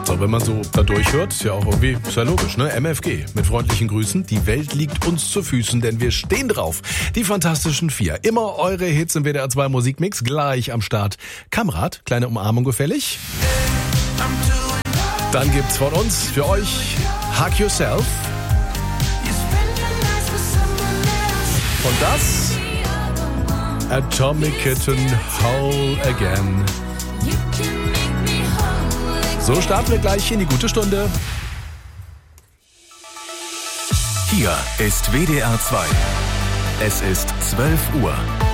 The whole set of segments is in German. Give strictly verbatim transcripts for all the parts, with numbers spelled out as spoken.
So, wenn man so da durchhört, ist ja auch irgendwie, ist ja logisch, ne? M F G, mit freundlichen Grüßen. Die Welt liegt uns zu Füßen, denn wir stehen drauf. Die Fantastischen Vier. Immer eure Hits im W D R zwei Musikmix, gleich am Start. Kamerad, kleine Umarmung gefällig. Dann gibt's von uns für euch Hug Yourself. Und das Atomic Kitten Whole Again. So starten wir gleich in die gute Stunde. Hier ist W D R zwei. Es ist zwölf Uhr.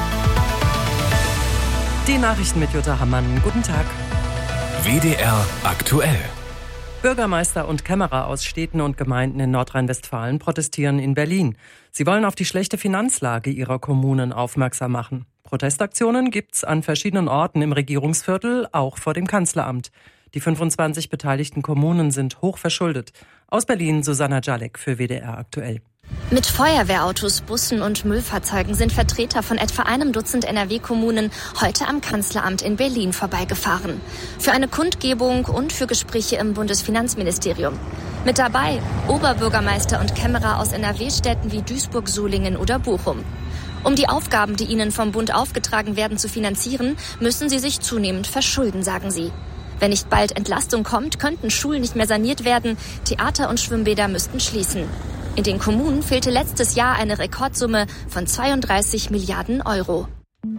Die Nachrichten mit Jutta Hammann. Guten Tag. W D R aktuell. Bürgermeister und Kämmerer aus Städten und Gemeinden in Nordrhein-Westfalen protestieren in Berlin. Sie wollen auf die schlechte Finanzlage ihrer Kommunen aufmerksam machen. Protestaktionen gibt's an verschiedenen Orten im Regierungsviertel, auch vor dem Kanzleramt. Die fünfundzwanzig beteiligten Kommunen sind hoch verschuldet. Aus Berlin Susanna Jalek für W D R aktuell. Mit Feuerwehrautos, Bussen und Müllfahrzeugen sind Vertreter von etwa einem Dutzend N R W-Kommunen heute am Kanzleramt in Berlin vorbeigefahren. Für eine Kundgebung und für Gespräche im Bundesfinanzministerium. Mit dabei Oberbürgermeister und Kämmerer aus N R W-Städten wie Duisburg, Solingen oder Bochum. Um die Aufgaben, die ihnen vom Bund aufgetragen werden, zu finanzieren, müssen sie sich zunehmend verschulden, sagen sie. Wenn nicht bald Entlastung kommt, könnten Schulen nicht mehr saniert werden, Theater und Schwimmbäder müssten schließen. In den Kommunen fehlte letztes Jahr eine Rekordsumme von zweiunddreißig Milliarden Euro.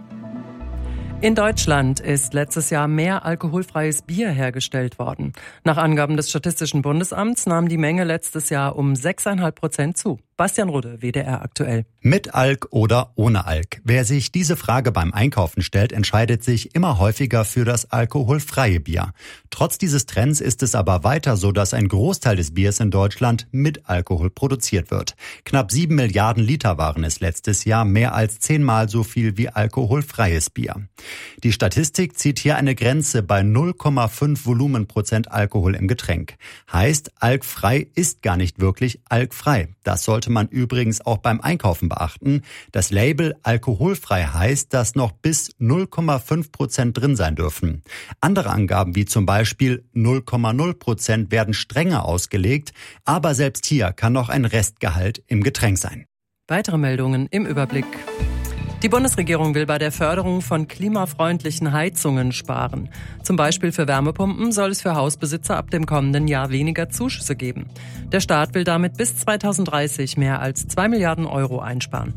In Deutschland ist letztes Jahr mehr alkoholfreies Bier hergestellt worden. Nach Angaben des Statistischen Bundesamts nahm die Menge letztes Jahr um sechs Komma fünf Prozent zu. Bastian Rudde, W D R aktuell. Mit Alk oder ohne Alk? Wer sich diese Frage beim Einkaufen stellt, entscheidet sich immer häufiger für das alkoholfreie Bier. Trotz dieses Trends ist es aber weiter so, dass ein Großteil des Biers in Deutschland mit Alkohol produziert wird. Knapp sieben Milliarden Liter waren es letztes Jahr, mehr als zehnmal so viel wie alkoholfreies Bier. Die Statistik zieht hier eine Grenze bei null Komma fünf Volumenprozent Alkohol im Getränk. Heißt, alkfrei ist gar nicht wirklich alkfrei. Das sollte man übrigens auch beim Einkaufen beachten. Das Label alkoholfrei heißt, dass noch bis null Komma fünf Prozent drin sein dürfen. Andere Angaben wie zum Beispiel null Komma null Prozent werden strenger ausgelegt, aber selbst hier kann noch ein Restgehalt im Getränk sein. Weitere Meldungen im Überblick. Die Bundesregierung will bei der Förderung von klimafreundlichen Heizungen sparen. Zum Beispiel für Wärmepumpen soll es für Hausbesitzer ab dem kommenden Jahr weniger Zuschüsse geben. Der Staat will damit bis zweitausenddreißig mehr als zwei Milliarden Euro einsparen.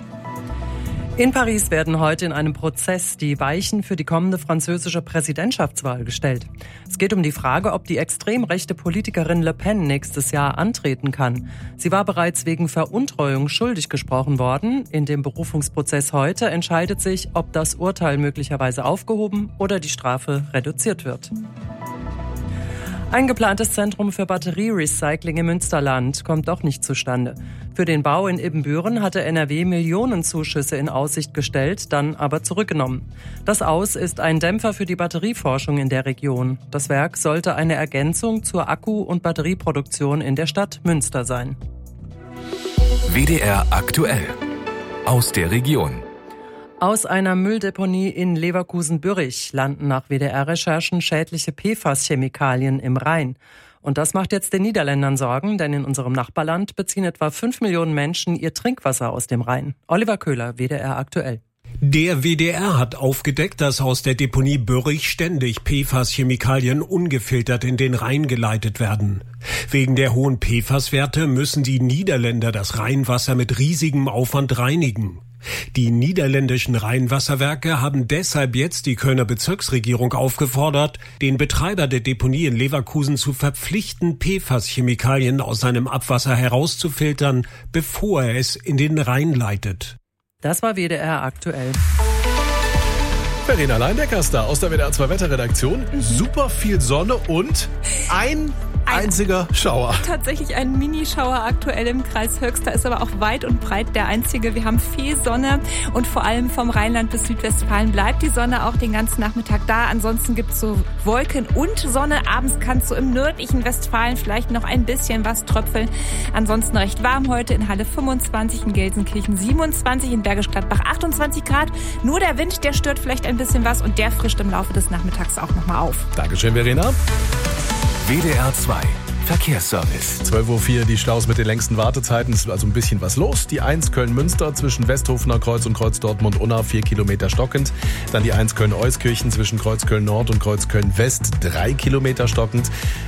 In Paris werden heute in einem Prozess die Weichen für die kommende französische Präsidentschaftswahl gestellt. Es geht um die Frage, ob die extrem rechte Politikerin Le Pen nächstes Jahr antreten kann. Sie war bereits wegen Veruntreuung schuldig gesprochen worden. In dem Berufungsprozess heute entscheidet sich, ob das Urteil möglicherweise aufgehoben oder die Strafe reduziert wird. Ein geplantes Zentrum für Batterierecycling im Münsterland kommt doch nicht zustande. Für den Bau in Ibbenbüren hatte N R W Millionenzuschüsse in Aussicht gestellt, dann aber zurückgenommen. Das Aus ist ein Dämpfer für die Batterieforschung in der Region. Das Werk sollte eine Ergänzung zur Akku- und Batterieproduktion in der Stadt Münster sein. W D R aktuell. Aus der Region. Aus einer Mülldeponie in Leverkusen-Bürrich landen nach W D R-Recherchen schädliche P F A S-Chemikalien im Rhein. Und das macht jetzt den Niederländern Sorgen, denn in unserem Nachbarland beziehen etwa fünf Millionen Menschen ihr Trinkwasser aus dem Rhein. Oliver Köhler, W D R aktuell. Der W D R hat aufgedeckt, dass aus der Deponie Bürrich ständig P F A S-Chemikalien ungefiltert in den Rhein geleitet werden. Wegen der hohen P F A S-Werte müssen die Niederländer das Rheinwasser mit riesigem Aufwand reinigen. Die niederländischen Rheinwasserwerke haben deshalb jetzt die Kölner Bezirksregierung aufgefordert, den Betreiber der Deponie in Leverkusen zu verpflichten, P F A S-Chemikalien aus seinem Abwasser herauszufiltern, bevor er es in den Rhein leitet. Das war W D R aktuell. Verena Leindecker ist da aus der W D R zwei Wetterredaktion. Super viel Sonne und ein einziger Schauer. Tatsächlich ein Minischauer aktuell im Kreis Höxter, ist aber auch weit und breit der einzige. Wir haben viel Sonne und vor allem vom Rheinland bis Südwestfalen bleibt die Sonne auch den ganzen Nachmittag da. Ansonsten gibt es so Wolken und Sonne. Abends kann es so im nördlichen Westfalen vielleicht noch ein bisschen was tröpfeln. Ansonsten recht warm heute in Halle fünfundzwanzig, in Gelsenkirchen siebenundzwanzig, in Bergisch Gladbach achtundzwanzig Grad. Nur der Wind, der stört vielleicht ein bisschen was und der frischt im Laufe des Nachmittags auch nochmal auf. Dankeschön, Verena. W D R zwei Verkehrsservice. zwölf Uhr vier, die Staus mit den längsten Wartezeiten. Es ist also ein bisschen was los. Die eins Köln-Münster zwischen Westhofener Kreuz und Kreuz Dortmund-Unna, vier Kilometer stockend. Dann die eins Köln-Euskirchen zwischen Kreuz Köln-Nord und Kreuz Köln-West, drei Kilometer stockend.